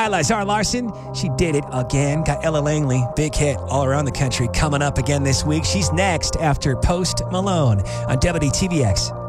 Delilah, Zara Larson, she did it again. Got Ella Langley, big hit all around the country, coming up again this week. She's next after Post Malone on WTVX.